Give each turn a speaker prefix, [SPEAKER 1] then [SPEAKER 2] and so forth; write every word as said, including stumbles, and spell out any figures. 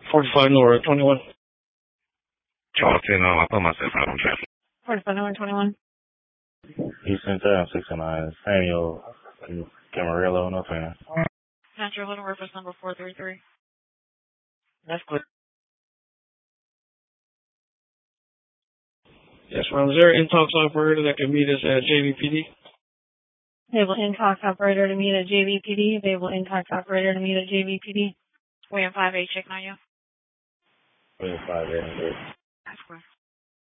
[SPEAKER 1] forty-five North, twenty-one.
[SPEAKER 2] Talk to no, I put myself out on traffic.
[SPEAKER 3] forty-five North, twenty-one.
[SPEAKER 4] Eastern Town, six oh nine. Samuel Camarillo, no fan.
[SPEAKER 3] Metro Little Reference number four three three.
[SPEAKER 1] That's good. Yes, ma'am. Is there an in-talks operator that can meet us at J V P D?
[SPEAKER 3] Available in-talks operator to meet at J V P D. Available in-talks operator to meet at J V P D. William five eight, checking on you.
[SPEAKER 4] William five eight.
[SPEAKER 3] That's correct.